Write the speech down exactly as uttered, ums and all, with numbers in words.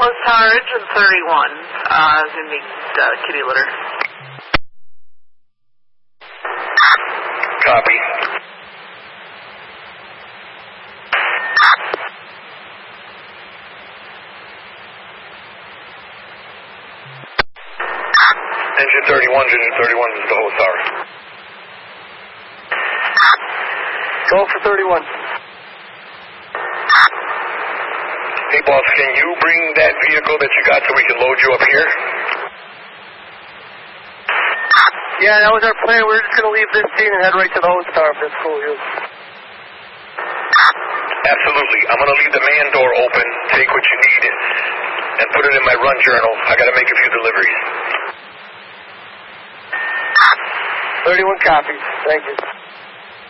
host tower, engine thirty-one, uh, is in the uh, kitty litter. Copy. Engine thirty-one, engine thirty-one is the host tower. Go for thirty-one. Hey, boss, can you bring that vehicle that you got so we can load you up here? Yeah, that was our plan. We were just going to leave this scene and head right to the host tower if that's cool with you. Absolutely. I'm going to leave the man door open, take what you need, and put it in my run journal. I got to make a few deliveries. thirty-one copies. Thank you.